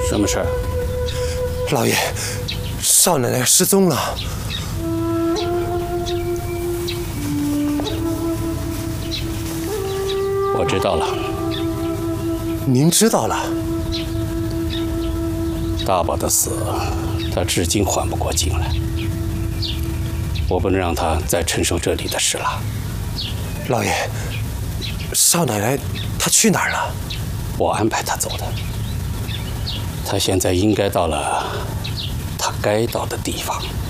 什么事儿？ 老爷，少奶奶失踪了。 我知道了。 您知道了？ 大宝的死，他至今缓不过劲来。我不能让他再承受这里的事了。 老爷，少奶奶她去哪儿了？ 我安排她走的。她现在应该到了她该到的地方。